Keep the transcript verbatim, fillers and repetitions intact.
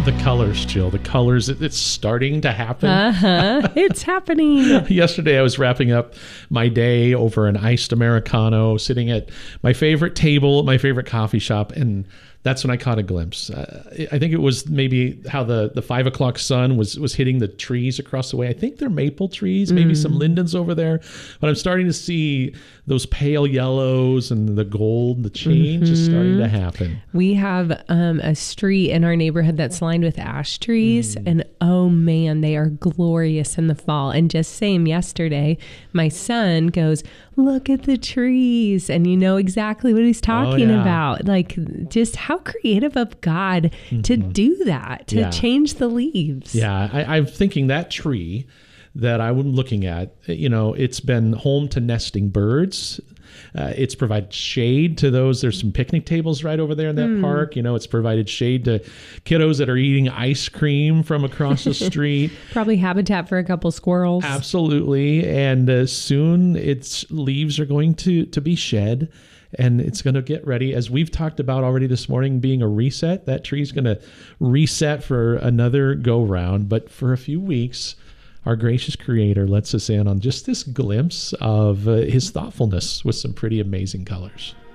The colors, Jill, the colors, it, it's starting to happen. Uh-huh. It's happening. Yesterday, I was wrapping up my day over an iced Americano, sitting at my favorite table at my favorite coffee shop, and that's when I caught a glimpse. Uh, I think it was maybe how the, the five o'clock sun was, was hitting the trees across the way. I think they're maple trees, maybe mm. some lindens over there. But I'm starting to see those pale yellows and the gold, the change mm-hmm. is starting to happen. We have um, a street in our neighborhood that's lined with ash trees. Mm. And oh man, they are glorious in the fall. And just same yesterday, my son goes, look at the trees. And you know exactly what he's talking oh, yeah. about. Like just how creative of God mm-hmm. to do that, to yeah. change the leaves. Yeah, I, I'm thinking that tree that I'm looking at, you know, it's been home to nesting birds. Uh, it's provided shade to those. There's some picnic tables right over there in that mm. park. You know, it's provided shade to kiddos that are eating ice cream from across the street. Probably habitat for a couple squirrels. Absolutely. And uh, soon its leaves are going to, to be shed. And it's going to get ready, as we've talked about already this morning, being a reset. That tree's going to reset for another go round. But for a few weeks, our gracious Creator lets us in on just this glimpse of uh, his thoughtfulness with some pretty amazing colors.